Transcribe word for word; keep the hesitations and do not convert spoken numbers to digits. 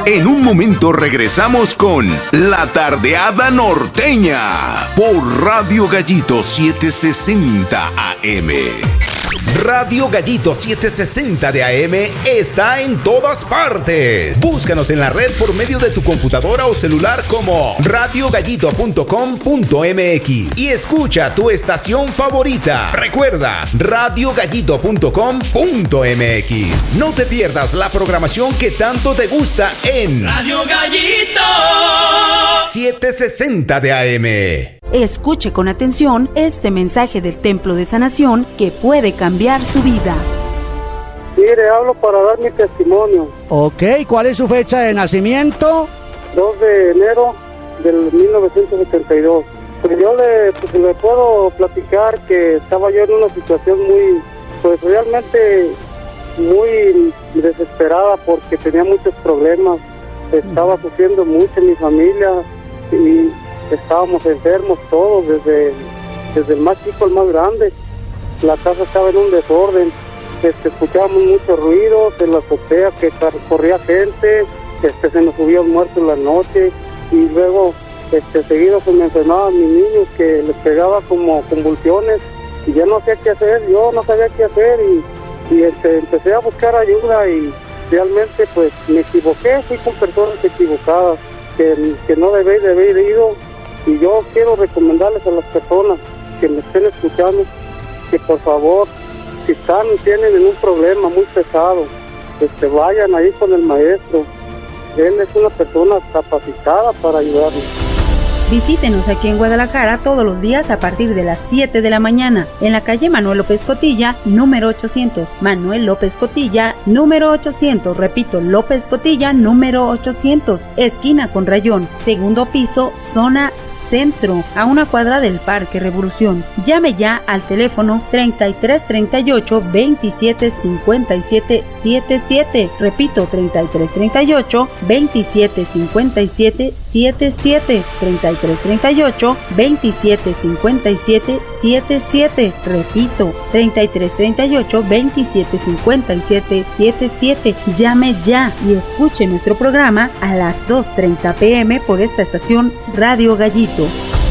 En un momento regresamos con La Tardeada Norteña por Radio Gallito setecientos sesenta A M. Radio Gallito setecientos sesenta de A M está en todas partes. Búscanos en la red por medio de tu computadora o celular como radio gallito punto com punto m x y escucha tu estación favorita. Recuerda, radio gallito punto com punto m x. No te pierdas la programación que tanto te gusta en Radio Gallito setecientos sesenta de A M. Escuche con atención este mensaje del Templo de Sanación que puede cambiar su vida. Mire, hablo para dar mi testimonio. Ok, ¿cuál es su fecha de nacimiento? dos de enero del mil novecientos setenta y dos. Pues yo le, pues le puedo platicar que estaba yo en una situación muy, pues realmente muy desesperada porque tenía muchos problemas. Estaba sufriendo mucho en mi familia y estábamos enfermos todos, desde, desde el más chico al más grande. La casa estaba en un desorden, este, escuchábamos muchos ruidos en la azotea, que corría gente, este, se nos subía un muerto en la noche, y luego este, seguido se me enfermaban mis niños, que les pegaba como convulsiones, y ya no sabía qué hacer, yo no sabía qué hacer, y, y este, empecé a buscar ayuda, y realmente pues me equivoqué, fui con personas equivocadas, que, que no debí de haber ido. Y yo quiero recomendarles a las personas que me estén escuchando que por favor, si están, tienen un problema muy pesado, este, vayan ahí con el maestro. Él es una persona capacitada para ayudarnos. Visítenos aquí en Guadalajara todos los días a partir de las siete de la mañana en la calle Manuel López Cotilla, número ochocientos. Manuel López Cotilla, número ochocientos. Repito, López Cotilla, número ochocientos. Esquina con Rayón, segundo piso, zona centro, a una cuadra del Parque Revolución. Llame ya al teléfono treinta y tres treinta y ocho veintisiete cincuenta y siete setenta y siete. Repito, treinta y tres treinta y ocho veintisiete cincuenta y siete setenta y siete. treinta y tres treinta y ocho veintisiete cincuenta y siete setenta y siete. Repito, treinta y tres treinta y ocho veintisiete cincuenta y siete setenta y siete. Llame ya y escuche nuestro programa a las dos treinta p m por esta estación Radio Gallito.